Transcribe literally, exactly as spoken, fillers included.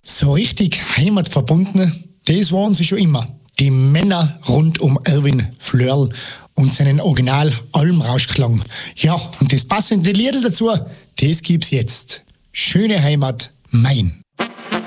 So richtig heimatverbunden, das waren sie schon immer. Die Männer rund um Erwin Flörl und seinen Original Almrauschklang. Ja, und das passende Liedl dazu, das gibt's jetzt. Schöne Heimat, mein.